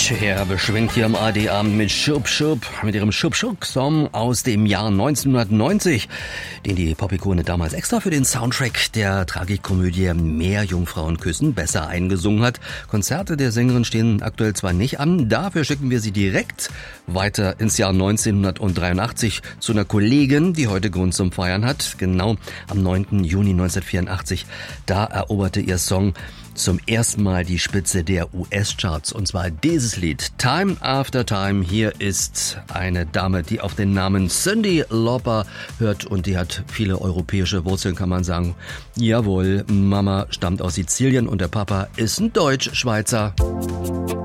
Cher beschwingt hier am AD-Abend mit Schub Schub, mit ihrem Schub Schub-Song aus dem Jahr 1990, den die Pop-Ikone damals extra für den Soundtrack der Tragikkomödie Meerjungfrauen küssen besser eingesungen hat. Konzerte der Sängerin stehen aktuell zwar nicht an, dafür schicken wir sie direkt weiter ins Jahr 1983 zu einer Kollegin, die heute Grund zum Feiern hat. Genau am 9. Juni 1984, da eroberte ihr Song zum ersten Mal die Spitze der US-Charts, und zwar dieses Lied, Time After Time. Hier ist eine Dame, die auf den Namen Cyndi Lauper hört, und die hat viele europäische Wurzeln, kann man sagen. Jawohl, Mama stammt aus Sizilien und der Papa ist ein Deutsch-Schweizer.